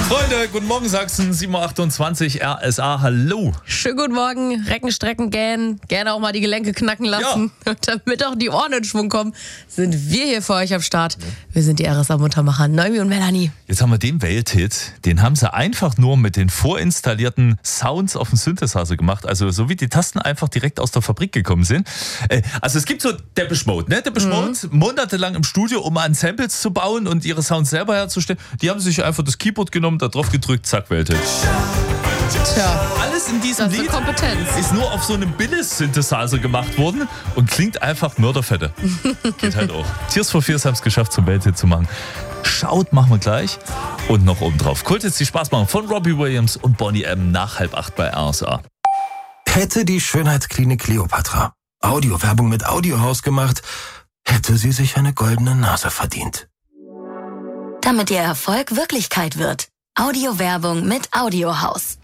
Freunde, guten Morgen Sachsen, 7.28 Uhr, RSA, hallo. Schönen guten Morgen, Recken, Strecken, gähnen, gerne auch mal die Gelenke knacken lassen. Ja. Und damit auch die Ohren in Schwung kommen, sind wir hier für euch am Start. Wir sind die RSA-Muntermacher, Noemi und Melanie. Jetzt haben wir den Welthit, den haben sie einfach nur mit den vorinstallierten Sounds auf dem Synthesizer gemacht, also so wie die Tasten einfach direkt aus der Fabrik gekommen sind. Also es gibt so Depeche Mode, ne? Depeche Mode, monatelang im Studio, um an Samples zu bauen und ihre Sounds selber herzustellen. Die haben sich einfach das Keyboard genommen, da drauf gedrückt, zack, Welthit. Tja, alles in diesem Lied Kompetenz. ist nur auf so einem Billis-Synthesizer gemacht worden und klingt einfach mörderfette. Geht halt auch. Tears for Fears haben es geschafft, zum Welthit zu machen. Schaut, machen wir gleich. Und noch oben drauf. Kultits, die Spaß machen von Robbie Williams und Boney M. nach 7:30 bei RSA. Hätte die Schönheitsklinik Kleopatra Audiowerbung mit Audiohaus gemacht, hätte sie sich eine goldene Nase verdient. Damit Ihr Erfolg Wirklichkeit wird. Audiowerbung mit Audiohaus.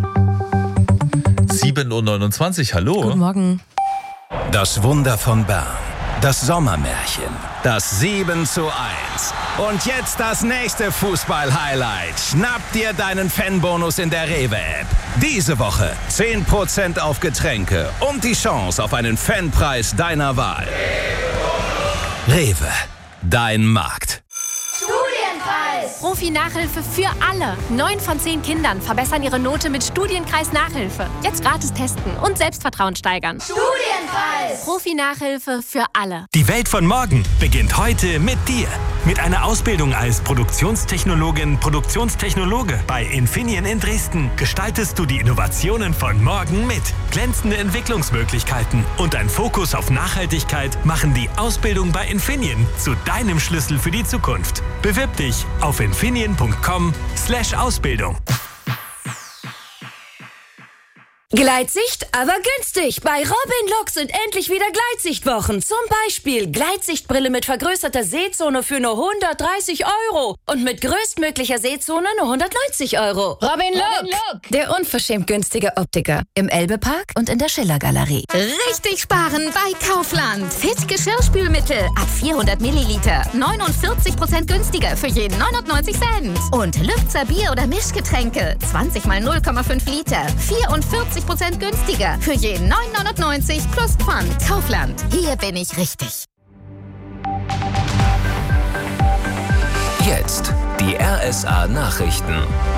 7.29 Uhr, hallo. Guten Morgen. Das Wunder von Bern. Das Sommermärchen. Das 7:1. Und jetzt das nächste Fußball-Highlight. Schnapp dir deinen Fanbonus in der Rewe-App. Diese Woche 10% auf Getränke und die Chance auf einen Fanpreis deiner Wahl. Rewe, dein Markt. Profi-Nachhilfe für alle. 9 von 10 Kindern verbessern ihre Note mit Studienkreis-Nachhilfe. Jetzt gratis testen und Selbstvertrauen steigern. Studienkreis! Profi-Nachhilfe für alle. Die Welt von morgen beginnt heute mit dir. Mit einer Ausbildung als Produktionstechnologe bei Infineon in Dresden gestaltest du die Innovationen von morgen mit. Glänzende Entwicklungsmöglichkeiten und ein Fokus auf Nachhaltigkeit machen die Ausbildung bei Infineon zu deinem Schlüssel für die Zukunft. Bewirb dich auf infineon.com/Ausbildung. Gleitsicht, aber günstig. Bei Robin Lux sind endlich wieder Gleitsichtwochen. Zum Beispiel Gleitsichtbrille mit vergrößerter Sehzone für nur 130 € und mit größtmöglicher Sehzone nur 190 €. Robin Look, der unverschämt günstige Optiker. Im Elbe-Park und in der Schiller-Galerie. Richtig sparen bei Kaufland. Fit Geschirrspülmittel ab 400 Milliliter. 49% günstiger für jeden 99 Cent. Und Lübzer Bier- oder Mischgetränke. 20 mal 0,5 Liter. 44% günstiger für jeden 9,99 plus Pfand. Kaufland. Hier bin ich richtig. Jetzt die RSA Nachrichten.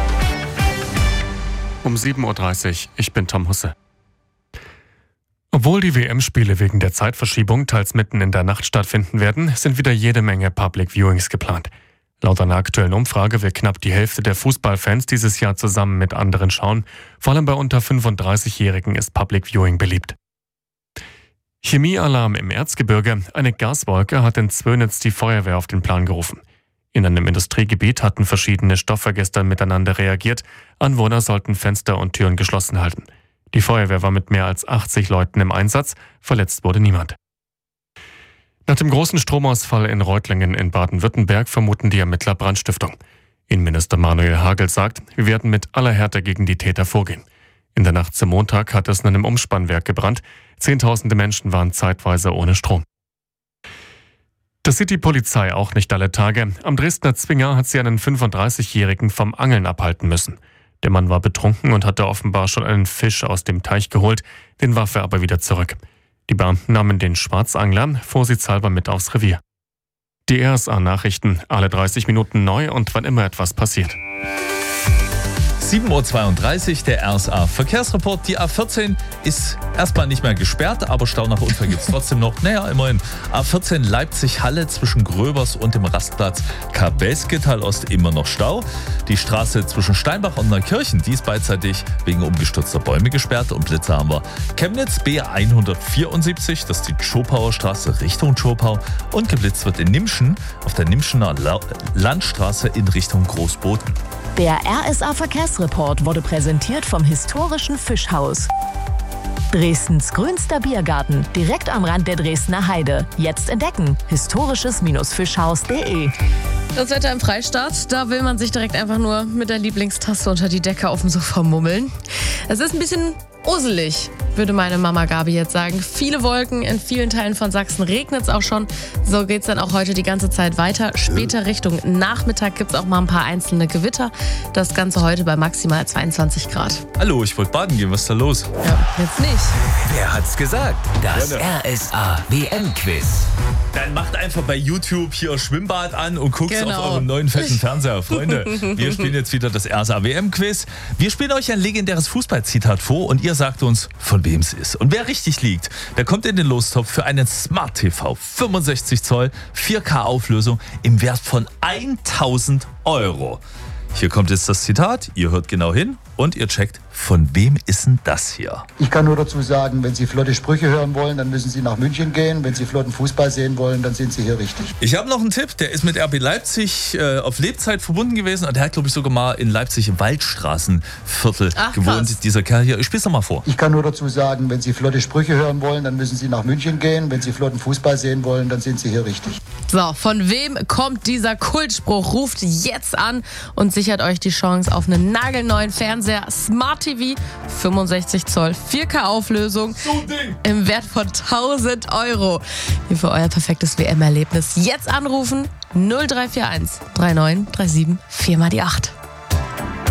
Um 7.30 Uhr, ich bin Tom Husse. Obwohl die WM-Spiele wegen der Zeitverschiebung teils mitten in der Nacht stattfinden werden, sind wieder jede Menge Public Viewings geplant. Laut einer aktuellen Umfrage will knapp die Hälfte der Fußballfans dieses Jahr zusammen mit anderen schauen. Vor allem bei unter 35-Jährigen ist Public Viewing beliebt. Chemiealarm im Erzgebirge. Eine Gaswolke hat in Zwönitz die Feuerwehr auf den Plan gerufen. In einem Industriegebiet hatten verschiedene Stoffe gestern miteinander reagiert. Anwohner sollten Fenster und Türen geschlossen halten. Die Feuerwehr war mit mehr als 80 Leuten im Einsatz. Verletzt wurde niemand. Nach dem großen Stromausfall in Reutlingen in Baden-Württemberg vermuten die Ermittler Brandstiftung. Innenminister Manuel Hagel sagt, wir werden mit aller Härte gegen die Täter vorgehen. In der Nacht zum Montag hat es in einem Umspannwerk gebrannt. Zehntausende Menschen waren zeitweise ohne Strom. Das sieht die Polizei auch nicht alle Tage. Am Dresdner Zwinger hat sie einen 35-Jährigen vom Angeln abhalten müssen. Der Mann war betrunken und hatte offenbar schon einen Fisch aus dem Teich geholt, den warf er aber wieder zurück. Die Beamten nahmen den Schwarzangler vorsichtshalber mit aufs Revier. Die RSA-Nachrichten, alle 30 Minuten neu und wann immer etwas passiert. 7.32 Uhr, der RSA-Verkehrsreport. Die A14 ist erstmal nicht mehr gesperrt, aber Stau nach Unfall gibt es trotzdem noch. Naja, immerhin. A14 Leipzig-Halle zwischen Gröbers und dem Rastplatz Kabelsgetal-Ost immer noch Stau. Die Straße zwischen Steinbach und Neukirchen, die ist beidseitig wegen umgestürzter Bäume gesperrt. Und Blitzer haben wir Chemnitz B174, das ist die Schopauer Straße Richtung Schopau. Und geblitzt wird in Nimschen auf der Nimschener Landstraße in Richtung Großboden. Der RSA-Verkehrsreport wurde präsentiert vom historischen Fischhaus. Dresdens grünster Biergarten, direkt am Rand der Dresdner Heide. Jetzt entdecken, historisches-fischhaus.de. Das Wetter im Freistaat, da will man sich direkt einfach nur mit der Lieblingstasse unter die Decke auf dem Sofa mummeln. Es ist ein bisschen uselig. würde meine Mama Gabi jetzt sagen. Viele Wolken, in vielen Teilen von Sachsen regnet es auch schon. So geht es dann auch heute die ganze Zeit weiter. Später Richtung Nachmittag gibt es auch mal ein paar einzelne Gewitter. Das Ganze heute bei maximal 22 Grad. Hallo, ich wollte baden gehen, was ist da los? Ja, jetzt nicht. Wer hat's gesagt? Das RSA-WM-Quiz. Dann macht einfach bei YouTube hier Schwimmbad an und guckt Genau. auf eurem neuen fetten Fernseher. Freunde, wir spielen jetzt wieder das RSA-WM-Quiz. Wir spielen euch ein legendäres Fußballzitat vor und ihr sagt uns, von wem es ist. Und wer richtig liegt, der kommt in den Lostopf für einen Smart TV 65 Zoll 4K Auflösung im Wert von 1.000 Euro. Hier kommt jetzt das Zitat, ihr hört genau hin und ihr checkt, von wem ist denn das hier? Ich kann nur dazu sagen, wenn Sie flotte Sprüche hören wollen, dann müssen Sie nach München gehen. Wenn Sie flotten Fußball sehen wollen, dann sind Sie hier richtig. Ich habe noch einen Tipp, der ist mit RB Leipzig auf Lebzeit verbunden gewesen und der hat, glaube ich, sogar mal in Leipzig im Waldstraßenviertel gewohnt, krass. dieser Kerl hier. Ich spiel's noch mal vor. Ich kann nur dazu sagen, wenn Sie flotte Sprüche hören wollen, dann müssen Sie nach München gehen. Wenn Sie flotten Fußball sehen wollen, dann sind Sie hier richtig. So, von wem kommt dieser Kultspruch? Ruft jetzt an und sichert euch die Chance auf einen nagelneuen Fernseher Smart TV 65 Zoll 4K Auflösung im Wert von 1.000 Euro. Hier für euer perfektes WM-Erlebnis. Jetzt anrufen 0341 3937 4 mal die 8.